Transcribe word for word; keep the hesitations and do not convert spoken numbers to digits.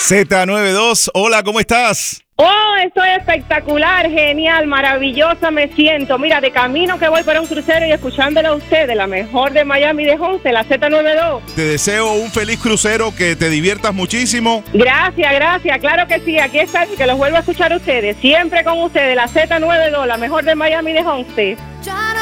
Z noventa y dos, hola, ¿cómo estás? Oh, estoy espectacular, genial, maravillosa me siento. Mira, de camino que voy para un crucero y escuchándolo a ustedes, la mejor de Miami de Once, la Z noventa y dos. Te deseo un feliz crucero, que te diviertas muchísimo. Gracias, gracias, claro que sí, aquí está, que los vuelvo a escuchar a ustedes. Siempre con ustedes, la Z noventa y dos, la mejor de Miami de Once.